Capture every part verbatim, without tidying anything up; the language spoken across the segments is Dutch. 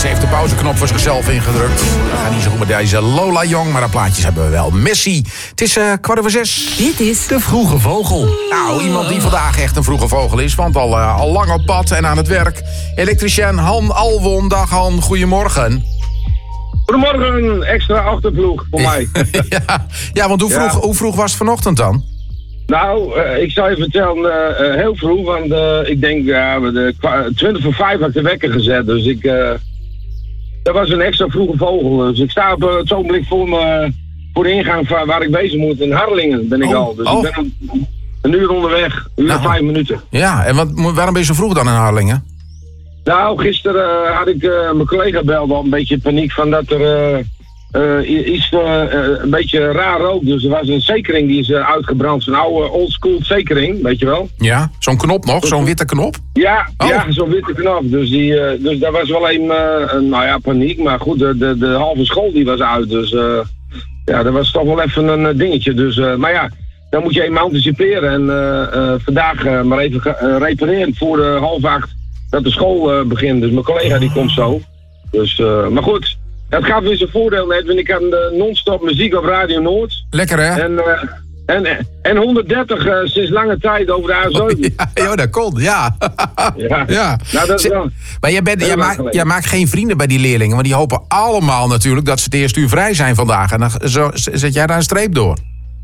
Ze heeft de pauzeknop voor zichzelf ingedrukt. We gaan niet zo goed met deze Lola Jong, maar de plaatjes hebben we wel. Messi. Het is uh, kwart over zes. Dit is De Vroege Vogel. Nou, iemand die vandaag echt een vroege vogel is, want al, uh, al lang op pad en aan het werk. Elektricien Han Alwon. Dag Han, goedemorgen. Goedemorgen, extra achterploeg voor mij. ja, ja, want hoe vroeg, ja. hoe vroeg was het vanochtend dan? Nou, uh, ik zou je vertellen, uh, uh, heel vroeg, want uh, ik denk, ja, uh, twintig voor vijf had ik de wekker gezet, dus ik, uh, dat was een extra vroege vogel. Dus ik sta op uh, het ogenblik voor, me, voor de ingang van waar ik bezig moet, in Harlingen ben ik oh, al. Dus oh. ik ben een, een uur onderweg, een uur nou, vijf minuten. Ja, en wat, waarom ben je zo vroeg dan in Harlingen? Nou, gisteren uh, had ik uh, mijn collega belde al een beetje paniek van dat er uh, uh, iets uh, uh, een beetje raar rook. Dus er was een zekering die is uh, uitgebrand, zo'n oude oldschool zekering, weet je wel. Ja, zo'n knop nog, zo'n witte knop? Ja, oh. ja zo'n witte knop. Dus, die, uh, dus daar was wel een, uh, een, nou ja, paniek. Maar goed, de, de, de halve school die was uit. Dus uh, ja, dat was toch wel even een dingetje. Dus, uh, maar ja, dan moet je even anticiperen. En uh, uh, vandaag uh, maar even uh, repareren voor de half acht. Dat de school uh, begint, dus mijn collega die komt zo. Dus, uh, maar goed, dat gaat weer zijn voordeel net, want ik kan uh, non-stop muziek op Radio Noord. Lekker hè? En, uh, en, en honderddertig uh, sinds lange tijd over de A zeven. Oh, ja, joh, dat kon, ja. ja. ja. Nou, dat is wel, maar jij, bent, jij, maakt, jij maakt geen vrienden bij die leerlingen, want die hopen allemaal natuurlijk dat ze het eerste uur vrij zijn vandaag. En dan zo, zet jij daar een streep door.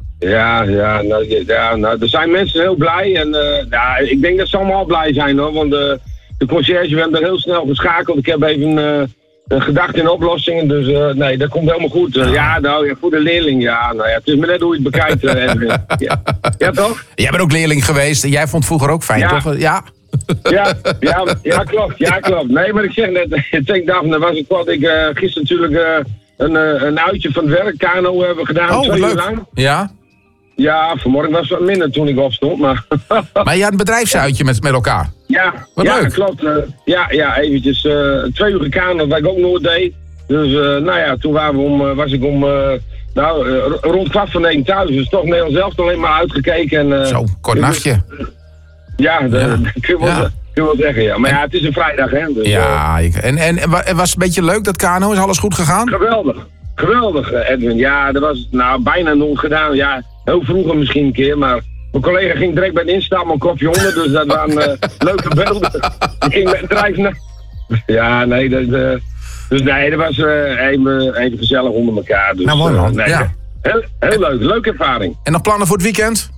Ja, ja, nou, ja nou, er zijn mensen heel blij en uh, ja, ik denk dat ze allemaal blij zijn hoor, want... Uh, de conciërge werd er heel snel geschakeld. Ik heb even uh, gedacht in oplossingen. Dus uh, nee, dat komt helemaal goed. Uh, ja, nou ja, voor de leerling. Ja, nou ja, het is maar net hoe je het bekijkt. Uh, ja. ja, toch? Jij bent ook leerling geweest. Jij vond het vroeger ook fijn, ja. toch? Ja. ja, ja, ja, klopt. Ja, klopt. Nee, maar ik zeg net, ik dacht, dat was het wat ik uh, gisteren natuurlijk uh, een, uh, een uitje van het werk, kano hebben gedaan. Oh, twee leuk. uur lang. Ja. Ja, vanmorgen was het wat minder toen ik opstond. Maar, maar je had een bedrijfsuitje met, met elkaar. Ja, wat ja leuk. Klopt. Uh, ja, ja, eventjes uh, twee uur gekano, wat ik ook nooit deed. Dus uh, nou ja, toen waren we om, uh, was ik om uh, nou, uh, rond kwart van één thuis. Dus toch Nederland zelf alleen maar uitgekeken. En, uh, Zo, kort nachtje. Dus, ja, dat ja. kun je wel, ja. kun je wel zeggen, ja. Maar en, ja, het is een vrijdag, hè. Dus, ja, ik, en, en, en was het een beetje leuk, dat kano? Is alles goed gegaan? Geweldig. Geweldig, Edwin. Ja, dat was nou bijna nooit gedaan. Ja, heel vroeger misschien een keer, maar... Mijn collega ging direct bij de instappen een kopje onder, dus dat waren uh, leuke beelden. Die ging met een drijf naar... Ja, nee, dat, uh, dus nee, dat was uh, even, even gezellig onder elkaar. Dus, nou, mooi man. Uh, nee, ja. heel, heel leuk, leuke ervaring. En nog plannen voor het weekend?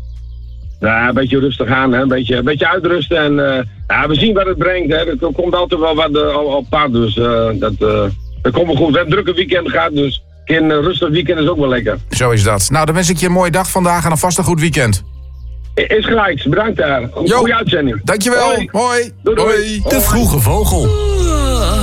Nou, een beetje rustig aan, hè. Een, beetje, een beetje uitrusten en uh, ja, we zien wat het brengt. Hè. Er komt altijd wel wat uh, op pad, dus uh, dat, uh, dat komt wel goed. We hebben een drukke weekend gehad, dus... Een rustig weekend is ook wel lekker. Zo is dat. Nou, dan wens ik je een mooie dag vandaag en alvast een goed weekend. Is gelijk. Bedankt daar. Goeie uitzending. Dankjewel. Hoi. Hoi. Doei, doei. Hoi. De Vroege Vogel.